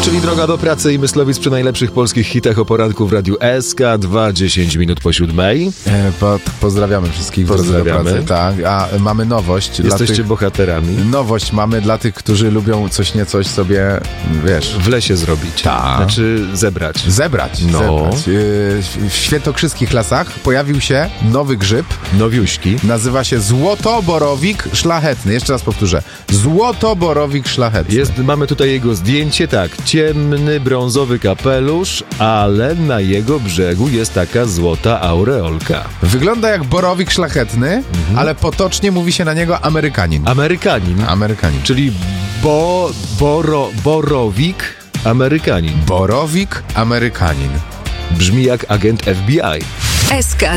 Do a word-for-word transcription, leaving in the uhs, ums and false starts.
czyli Droga do pracy i Myslowic przy najlepszych polskich hitach o poranku w Radiu S K dwa, dziesięć minut po siódmej. E, po, pozdrawiamy wszystkich w drodze do pracy. Tak. A mamy nowość. Jesteście tych, bohaterami. Nowość mamy dla tych, którzy lubią coś nie coś sobie, wiesz... W lesie zrobić. Tak. Znaczy zebrać. Zebrać. No. zebrać. E, w świętokrzyskich lasach pojawił się nowy grzyb. Nowiuśki. Nazywa się złotoborowik szlachetny. Jeszcze raz powtórzę. Złotoborowik szlachetny. Jest, mamy tutaj jego zdjęcie, tak. Ciemny, brązowy kapelusz, ale na jego brzegu jest taka złota aureolka. Wygląda jak borowik szlachetny, mhm. ale potocznie mówi się na niego Amerykanin. Amerykanin. Amerykanin. Czyli bo, boro, borowik Amerykanin. Borowik Amerykanin. Brzmi jak agent F B I. S K